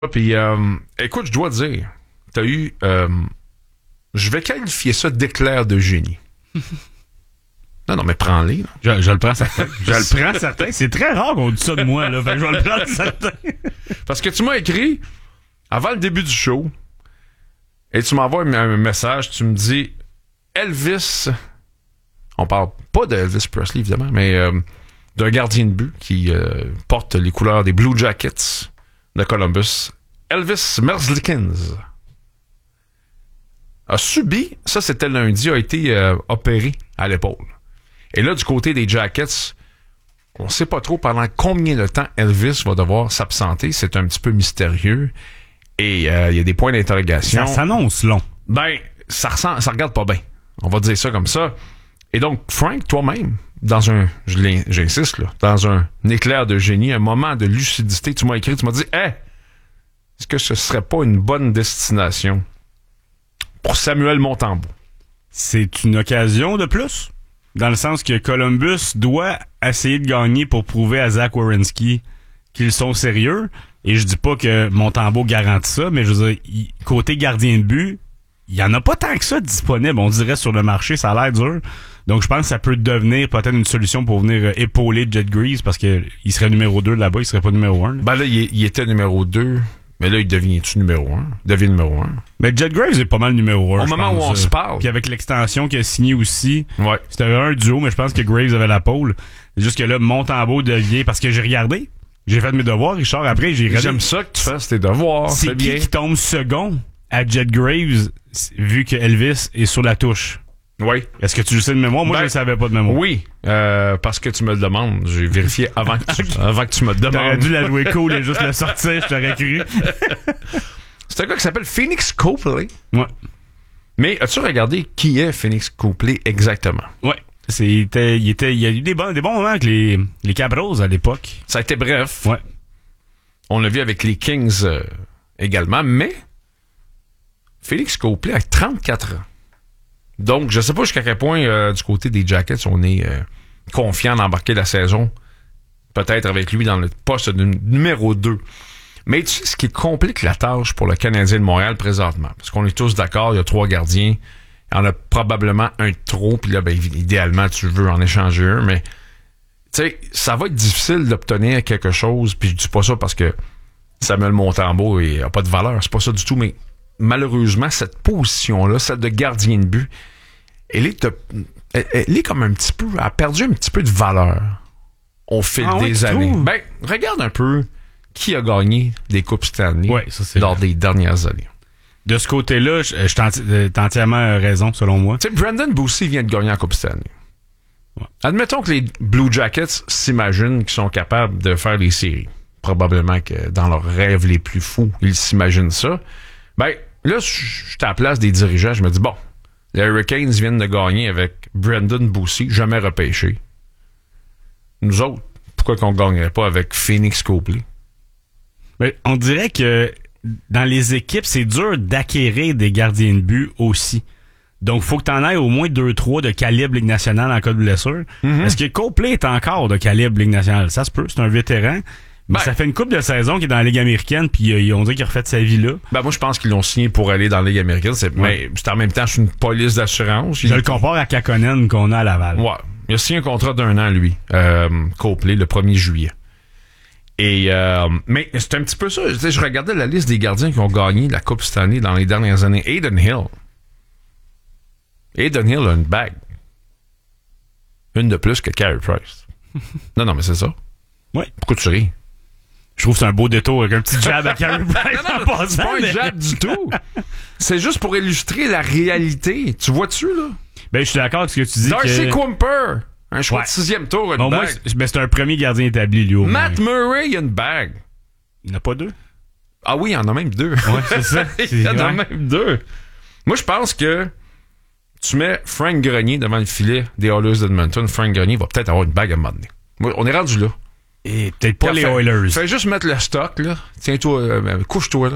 Puis, écoute, je dois dire, t'as eu... je vais qualifier ça d'éclair de génie. Non, mais prends-les. Je le prends certain. Je le prends certain. C'est très rare qu'on dise ça de moi, là. Fait que je vais le prendre certain. Parce que tu m'as écrit, avant le début du show, et tu m'envoies un message, tu me dis, Elvis... On parle pas de Elvis Presley, évidemment, mais d'un gardien de but qui porte les couleurs des Blue Jackets de Columbus. Elvis Merzlikins a subi, ça c'était lundi, a été opéré à l'épaule. Et là, du côté des Jackets, on sait pas trop pendant combien de temps Elvis va devoir s'absenter. C'est un petit peu mystérieux. Et il y a des points d'interrogation. Ça s'annonce long. Ben, ça regarde pas bien. On va dire ça comme ça. Et donc, Frank, toi-même, dans un, j'insiste là, dans un éclair de génie, un moment de lucidité, tu m'as écrit, tu m'as dit, hey, est-ce que ce serait pas une bonne destination pour Samuel Montembeault? C'est une occasion de plus, dans le sens que Columbus doit essayer de gagner pour prouver à Zach Werenski qu'ils sont sérieux. Et je dis pas que Montembeault garantit ça, mais je veux dire, côté gardien de but, il y en a pas tant que ça disponible, on dirait, sur le marché. Ça a l'air dur. Donc, je pense que ça peut devenir peut-être une solution pour venir épauler Jet Greaves, parce que il serait numéro 2 là-bas, il serait pas numéro 1. Ben là, il était numéro 2, mais là, il devient-tu numéro 1? Il devient numéro 1. Mais Jet Greaves est pas mal numéro 1. Au moment où on se parle. Puis avec l'extension qu'il a signé aussi, ouais. C'était un duo, mais je pense que Graves avait la pole. C'est juste que là, Montembeault devient, parce que j'ai regardé, j'ai fait mes devoirs, Richard, après, j'ai regardé. J'aime ça que tu fasses tes devoirs. C'est qui tombe second à Jet Greaves, vu que Elvis est sur la touche? Oui. Est-ce que tu le sais de mémoire? Moi, je ne savais pas de mémoire. Oui, parce que tu me le demandes. J'ai vérifié avant que tu me demandes. T'aurais dû la jouer cool et juste le sortir, je t'aurais cru. C'est un gars qui s'appelle Phoenix Copley. Ouais. Mais as-tu regardé qui est Phoenix Copley exactement? Ouais. Il y a eu des bons moments avec les Capros à l'époque. Ça a été bref. Ouais. On l'a vu avec les Kings également, mais Phoenix Copley a 34 ans. Donc, je sais pas jusqu'à quel point du côté des Jackets, on est confiant d'embarquer la saison, peut-être avec lui dans le poste de numéro 2. Mais tu sais, ce qui complique la tâche pour le Canadien de Montréal présentement, parce qu'on est tous d'accord, il y a 3 gardiens, il y en a probablement un de trop, puis là, ben, idéalement, tu veux en échanger un, mais tu sais, ça va être difficile d'obtenir quelque chose, puis je dis pas ça parce que Samuel Montembeault a pas de valeur, c'est pas ça du tout, mais malheureusement, cette position-là, celle de gardien de but, elle est comme un petit peu, elle a perdu un petit peu de valeur au fil des années. Ben, regarde un peu qui a gagné des Coupes Stanley lors des dernières années. De ce côté-là, t'as entièrement raison, selon moi. Tu sais, Brandon Boussi vient de gagner la Coupe Stanley. Ouais. Admettons que les Blue Jackets s'imaginent qu'ils sont capables de faire les séries. Probablement que dans leurs rêves les plus fous, ils s'imaginent ça. Ben, là, je suis à la place des dirigeants, je me dis, bon, les Hurricanes viennent de gagner avec Brandon Boussi, jamais repêché. Nous autres, pourquoi qu'on gagnerait pas avec Phoenix Copley? Mais on dirait que dans les équipes, c'est dur d'acquérir des gardiens de but aussi. Donc, faut que t'en aies au moins 2-3 de calibre Ligue nationale en cas de blessure. Mm-hmm. Est-ce que Copley est encore de calibre Ligue nationale? Ça se peut, c'est un vétéran. Mais ça fait une couple de saisons qu'il est dans la Ligue américaine, puis on dit qu'il a refait sa vie là. Ben moi, je pense qu'ils l'ont signé pour aller dans la Ligue américaine. Mais c'est en même temps, c'est une police d'assurance. Je le compare à Kakkonen qu'on a à Laval. Ouais. Il a signé un contrat d'1 an, lui, Copley, le 1er juillet. Et mais c'est un petit peu ça. Je regardais la liste des gardiens qui ont gagné la Coupe Stanley dans les dernières années. Adin Hill a une bague. Une de plus que Carey Price. Non, mais c'est ça. Oui. Pourquoi tu ris? Je trouve que c'est un beau détour avec un petit jab à Carey Price. Non, c'est pas un jab du tout. C'est juste pour illustrer la réalité. Tu vois-tu, là? Ben, je suis d'accord avec ce que tu dis. Darcy Kuemper, un choix de 6e tour, une bague. Moi, c'est un premier gardien établi, lui. Matt Murray, il a une bague. Il n'y en a pas 2? Ah oui, il y en a même 2. Ouais, c'est ça. Il y en a même 2. Moi, je pense que tu mets Frank Grenier devant le filet des Oilers d'Edmonton. Frank Grenier va peut-être avoir une bague à un moment donné. On est rendu là. Et peut-être pas les Oilers. Fais juste mettre le stock, là. Tiens-toi, couche-toi, là.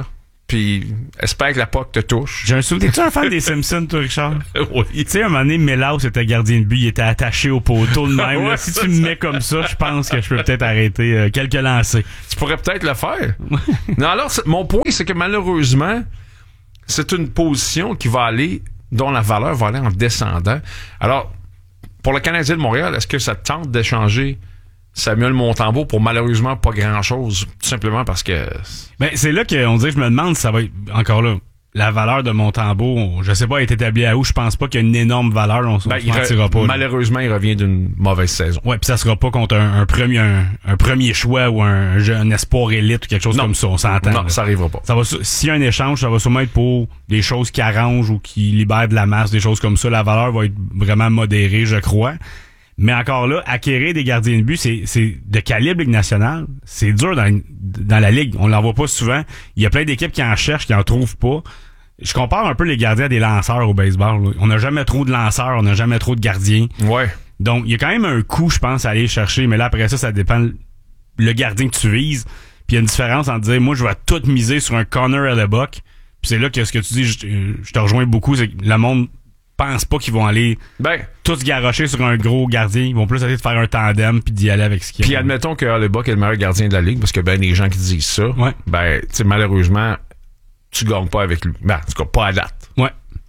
puis espère que la POC te touche. J'ai un souvenir. T'es-tu un fan des Simpsons, toi, Richard? Oui. Tu sais, un moment donné, Mélaus était gardien de but, il était attaché au poteau de même. Ouais, là. Si tu me mets comme ça, je pense que je peux peut-être arrêter quelques lancers. Tu pourrais peut-être le faire. Non, alors, mon point, c'est que malheureusement, c'est une position qui va aller, dont la valeur va aller en descendant. Alors, pour le Canadien de Montréal, est-ce que ça tente d'échanger Samuel Montembeault pour malheureusement pas grand-chose, tout simplement parce que... Ben, c'est là qu'on dirait que je me demande si ça va être, encore là, la valeur de Montembeault, je sais pas, est établie à où, je pense pas qu'il y a une énorme valeur, on se mentira pas. Malheureusement, il revient d'une mauvaise saison. Ouais, puis ça sera pas contre un premier choix ou un espoir élite ou quelque chose comme ça, on s'entend. Non, là. ça arrivera pas. S'il y a un échange, ça va sûrement être pour des choses qui arrangent ou qui libèrent de la masse, des choses comme ça. La valeur va être vraiment modérée, je crois. Mais encore là, acquérir des gardiens de but, c'est de calibre Ligue nationale. C'est dur dans la Ligue. On l'en voit pas souvent. Il y a plein d'équipes qui en cherchent, qui en trouvent pas. Je compare un peu les gardiens à des lanceurs au baseball. Là. On n'a jamais trop de lanceurs, on n'a jamais trop de gardiens. Ouais. Donc, il y a quand même un coût, je pense, à aller chercher. Mais là, après ça dépend le gardien que tu vises. Puis il y a une différence entre dire, moi, je vais tout miser sur un Connor Hellebuyck. Puis c'est là que ce que tu dis, je te rejoins beaucoup, c'est que le monde pense pas qu'ils vont aller tous garrocher sur un gros gardien. Ils vont plus essayer de faire un tandem puis d'y aller avec ce qu'il y a. Puis admettons que Hellebuyck est le meilleur gardien de la Ligue, parce que des gens qui disent ça, ouais. Tu sais, malheureusement, tu gagnes pas avec lui. En tout cas, pas à date. Ouais.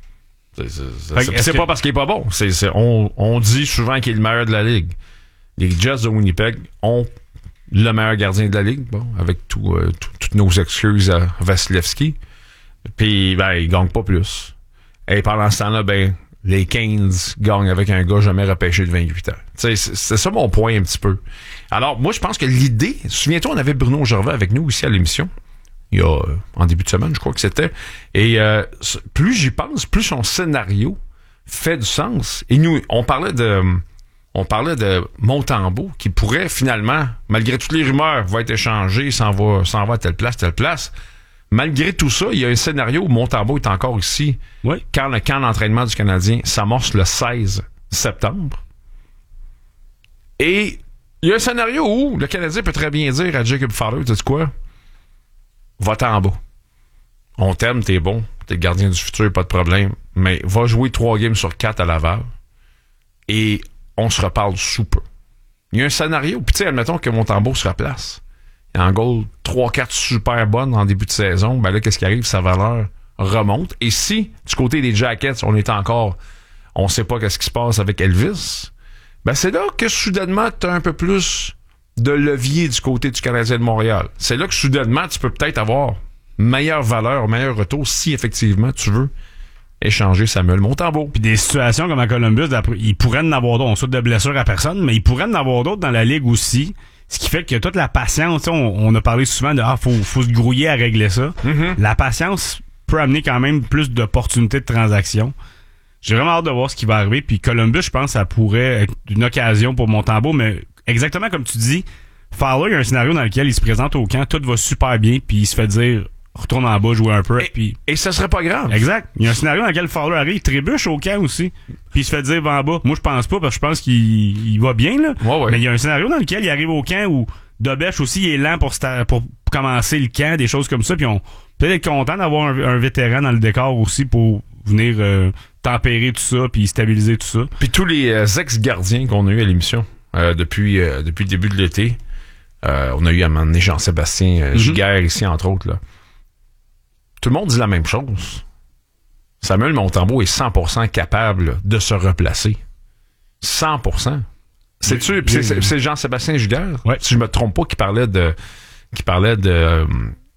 C'est pas parce qu'il est pas bon. On dit souvent qu'il est le meilleur de la Ligue. Les Jets de Winnipeg ont le meilleur gardien de la Ligue, avec toutes nos excuses à Vasilevski. Puis, ils gagnent pas plus. Et pendant ce temps-là, les Canes gagnent avec un gars jamais repêché de 28 ans. C'est ça mon point un petit peu. Alors, moi, je pense que l'idée... Souviens-toi, on avait Bruno Gervais avec nous ici à l'émission. Il y a, en début de semaine, je crois que c'était. Et plus j'y pense, plus son scénario fait du sens. Et nous, on parlait de Montembeault qui pourrait finalement, malgré toutes les rumeurs, va être échangé, s'en va à telle place. Malgré tout ça, il y a un scénario où Montembeault est encore ici. Oui. Quand le camp d'entraînement du Canadien s'amorce le 16 septembre. Et il y a un scénario où le Canadien peut très bien dire à Jacob Fowler, tu sais quoi? Va-t'en en bas. On t'aime, t'es bon, t'es le gardien du futur, pas de problème. Mais va jouer 3 games sur 4 à Laval. Et on se reparle sous peu. Il y a un scénario. Puis tu sais, admettons que Montembeault se replace. En goal, 3-4 super bonnes en début de saison, là, qu'est-ce qui arrive? Sa valeur remonte. Et si, du côté des Jackets, on sait pas qu'est-ce qui se passe avec Elvis, c'est là que soudainement, tu as un peu plus de levier du côté du Canadien de Montréal. C'est là que soudainement, tu peux peut-être avoir meilleure valeur, meilleur retour si effectivement tu veux échanger Samuel Montembeault. Puis des situations comme à Columbus, il pourrait en avoir d'autres. On saute de blessures à personne, mais il pourrait en avoir d'autres dans la Ligue aussi. Ce qui fait que toute la patience, on a parlé souvent de faut se grouiller à régler ça. Mm-hmm. La patience peut amener quand même plus d'opportunités de transaction. J'ai vraiment hâte de voir ce qui va arriver. Puis Columbus, je pense, ça pourrait être une occasion pour Montembeault, mais exactement comme tu dis, Fowler, il y a un scénario dans lequel il se présente au camp, tout va super bien, puis il se fait dire retourne en bas, jouer un peu. Et ça serait pas grave. Exact. Il y a un scénario dans lequel Fowler arrive, il trébuche au camp aussi, puis il se fait dire va en bas. Moi, je pense pas, parce que je pense qu'il va bien, là. Ouais. Mais il y a un scénario dans lequel il arrive au camp où Dobech aussi il est lent pour commencer le camp, des choses comme ça, puis on peut être content d'avoir un vétéran dans le décor aussi pour venir tempérer tout ça, puis stabiliser tout ça. Puis tous les ex-gardiens qu'on a eu à l'émission depuis le début de l'été, on a eu à un moment donné Jean-Sébastien Giguère ici, entre autres, là. Tout le monde dit la même chose. Samuel Montembeault est 100% capable de se replacer. 100%. C'est Jean-Sébastien Giguère, si je me trompe pas, qui parlait de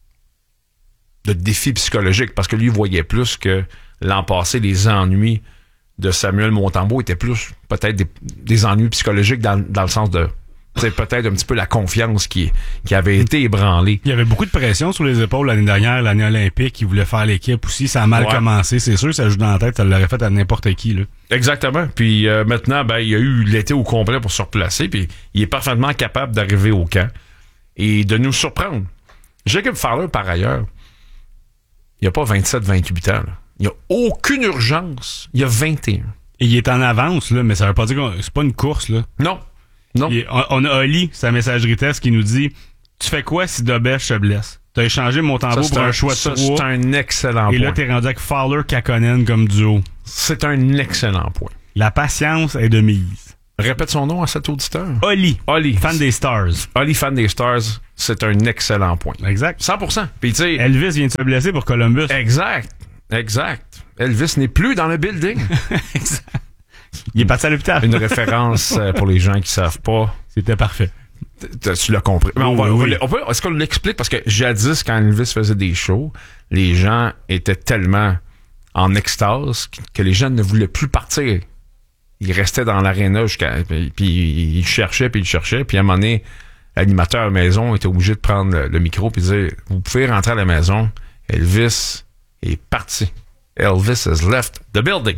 défis psychologiques, parce que lui, il voyait plus que l'an passé, les ennuis de Samuel Montembeault étaient plus peut-être des ennuis psychologiques dans le sens de peut-être un petit peu la confiance qui avait été ébranlée. Il y avait beaucoup de pression sur les épaules l'année dernière, l'année olympique. Il voulait faire l'équipe aussi. Ça a mal commencé. C'est sûr, ça joue dans la tête. Ça l'aurait fait à n'importe qui, là. Exactement. Puis maintenant, il y a eu l'été au complet pour se replacer. Puis il est parfaitement capable d'arriver au camp et de nous surprendre. Jacob Fowler, par ailleurs, il n'y a pas 27-28 ans, là. Il n'y a aucune urgence. Il y a 21. Et il est en avance, là, mais ça veut pas dire que c'est pas une course, là. Non. On a Oli, sa messagerie test, qui nous dit tu fais quoi si Dobech se blesse? T'as échangé Montembeault pour un choix de 3. C'est un excellent point. Et là, point. t'es rendu avec Fowler-Kakkonen comme duo. C'est un excellent point. La patience est de mise. Répète son nom à cet auditeur. Oli. Oli. Fan des Stars. Oli, fan des Stars, c'est un excellent point. Exact. 100%. Puis tu sais... Elvis vient de se blesser pour Columbus. Exact. Elvis n'est plus dans le building. Exact. Il est parti à l'hôpital. Une référence pour les gens qui savent pas. C'était parfait. Tu l'as compris. Mais est-ce qu'on l'explique? Parce que jadis, quand Elvis faisait des shows, les gens étaient tellement en extase que les gens ne voulaient plus partir. Ils restaient dans l'aréna puis ils cherchaient, puis à un moment donné, l'animateur à la maison était obligé de prendre le micro puis dire, vous pouvez rentrer à la maison, Elvis est parti. Elvis has left the building.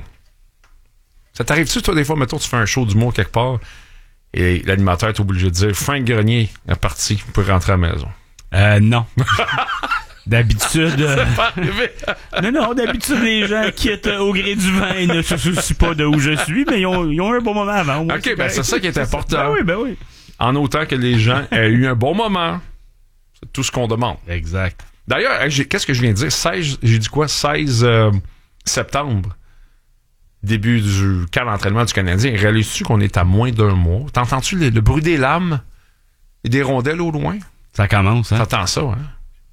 Ça t'arrive-tu, toi, des fois, mettons, tu fais un show d'humour quelque part et l'animateur est obligé de dire, Frank Grenier est parti, vous pouvez rentrer à la maison? Non. D'habitude... C'est pas arrivé. Non, d'habitude, les gens quittent au gré du vent et ne se soucient pas de où je suis, mais ils ont eu un bon moment avant. Moi, OK, c'est ça qui est important. Ben oui. En autant que les gens aient eu un bon moment. C'est tout ce qu'on demande. Exact. D'ailleurs, qu'est-ce que je viens de dire? J'ai dit quoi? 16 septembre, début du camp d'entraînement du Canadien. Réalises-tu qu'on est à moins d'1 mois? T'entends-tu le bruit des lames et des rondelles au loin? Ça commence, hein? T'entends ça, hein?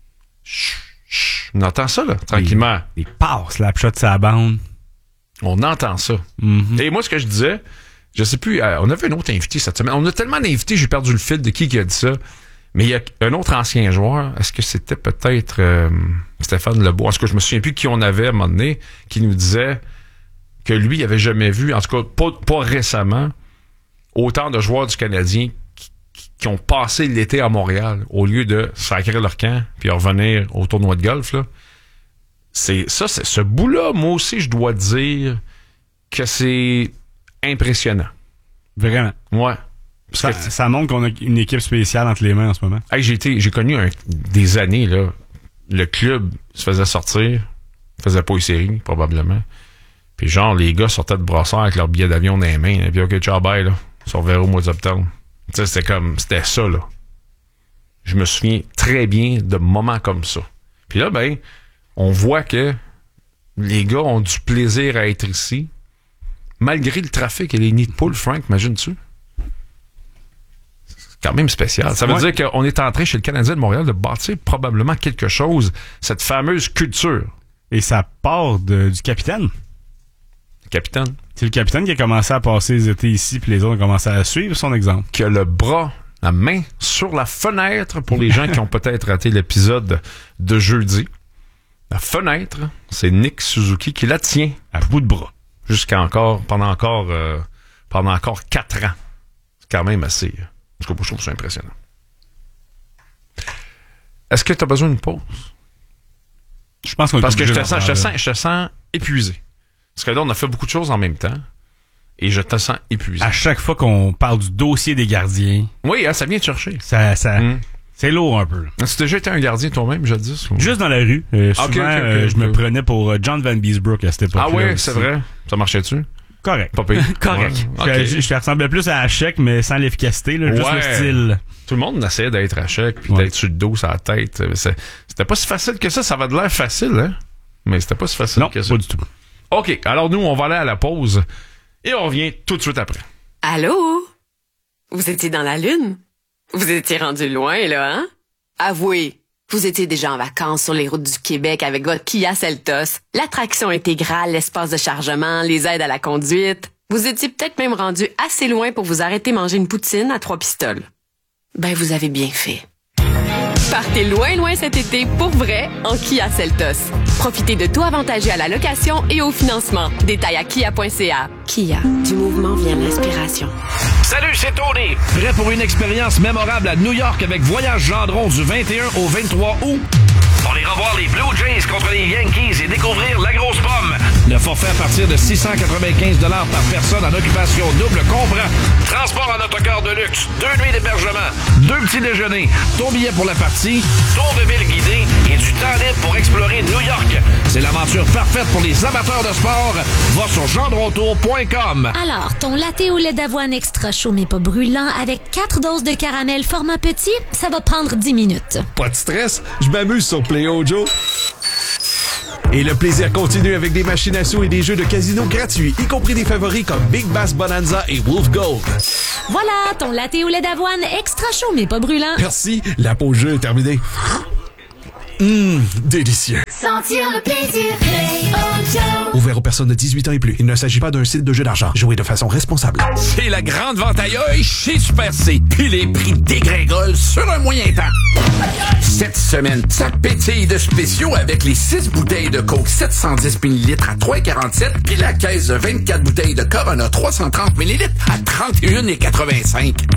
Chut. On entend ça, là, tranquillement. Les passes, la shot de sa bande. On entend ça. Mm-hmm. Et moi, ce que je disais, je sais plus, on avait un autre invité cette semaine. On a tellement d'invités, j'ai perdu le fil de qui a dit ça. Mais il y a un autre ancien joueur, est-ce que c'était peut-être Stéphane Lebeau? Est-ce que je me souviens plus qui on avait à un moment donné, qui nous disait que lui, il avait jamais vu, en tout cas pas récemment, autant de joueurs du Canadien qui ont passé l'été à Montréal au lieu de sacrer leur camp puis revenir au tournoi de golf. Là. C'est ce bout-là, moi aussi, je dois dire que c'est impressionnant. Vraiment. Ouais. Ça montre qu'on a une équipe spéciale entre les mains en ce moment. Hey, j'ai connu des années, là. Le club se faisait sortir, faisait pas une série, probablement. Puis genre, les gars sortaient de Brossard avec leur billet d'avion dans les mains. Et puis OK, ciao, bye, là. On se reverra au mois d'octobre. Tu sais, c'était ça, là. Je me souviens très bien de moments comme ça. Puis là, ben, on voit que les gars ont du plaisir à être ici, malgré le trafic et les nids de poules, Frank, imagines-tu? C'est quand même spécial. Ça veut dire qu'on est en train, chez le Canadien de Montréal, de bâtir probablement quelque chose, cette fameuse culture. Et ça part du capitaine. Capitaine. C'est le capitaine qui a commencé à passer les étés ici, puis les autres ont commencé à suivre son exemple. Qui a le bras, la main sur la fenêtre, pour les gens qui ont peut-être raté l'épisode de jeudi. La fenêtre, c'est Nick Suzuki qui la tient à bout de bras. Pendant encore 4 ans. C'est quand même assez. En tout cas, je trouve ça impressionnant. Est-ce que tu as besoin d'une pause? Je pense qu'on est Parce que je obligé te sens épuisé. Parce que là, on a fait beaucoup de choses en même temps. Et je te sens épuisé. À chaque fois qu'on parle du dossier des gardiens... Oui, ça vient te chercher. C'est lourd un peu. As-tu déjà été un gardien toi-même, jadis? Juste dans la rue. Souvent, je me prenais pour John Van Beesbrook à cette époque-là. Ah oui, c'est vrai? Ça marchait-tu? Correct. Pas pire. Correct. Ouais. Okay. Je ressemblais plus à Hachek, mais sans l'efficacité, là, juste le style. Tout le monde essayait d'être Hachek, puis d'être sur le dos, sur la tête. C'était pas si facile que ça. Ça avait de l'air facile, hein? Mais c'était pas si facile que ça. Non, pas du tout. OK, alors nous, on va aller à la pause et on revient tout de suite après. Allô? Vous étiez dans la Lune? Vous étiez rendu loin, là, hein? Avouez, vous étiez déjà en vacances sur les routes du Québec avec votre Kia Seltos, l'attraction intégrale, l'espace de chargement, les aides à la conduite. Vous étiez peut-être même rendu assez loin pour vous arrêter manger une poutine à 3 pistoles. Ben, vous avez bien fait. Partez loin cet été pour vrai en Kia Seltos. Profitez de tout avantagé à la location et au financement. Détails à kia.ca. Kia, du mouvement vient l'inspiration. Salut, c'est Tony. Prêt pour une expérience mémorable à New York avec Voyage Gendron du 21 au 23 août? On ira voir les Blue Jays contre les Yankees et découvrir la grosse pomme. Le forfait à partir de 695 $ par personne en occupation double comprend transport en autocar de luxe, 2 nuits d'hébergement, 2 petits déjeuners, ton billet pour la partie, tour de ville guidé et du temps libre pour explorer New York. C'est l'aventure L'aventure parfaite pour les amateurs de sport, va sur gendrontour.com. Alors, ton latte au lait d'avoine extra chaud mais pas brûlant avec 4 doses de caramel format petit, ça va prendre 10 minutes. Pas de stress, je m'amuse sur Play-O Joe. Et le plaisir continue avec des machines à sous et des jeux de casino gratuits, y compris des favoris comme Big Bass Bonanza et Wolf Gold. Voilà, ton latte au lait d'avoine extra chaud mais pas brûlant. Merci, la pause jeu est terminée. Délicieux. Sentir le plaisir, Play-O Joe. Ouvert aux personnes de 18 ans et plus. Il ne s'agit pas d'un site de jeu d'argent. Jouez de façon responsable. C'est la grande vente ailleurs chez Super C. Puis les prix dégringolent sur un moyen temps. Cette semaine, ça pétille de spéciaux avec les 6 bouteilles de Coke 710 ml à 3,47 puis la caisse de 24 bouteilles de Corona 330 ml à 31,85.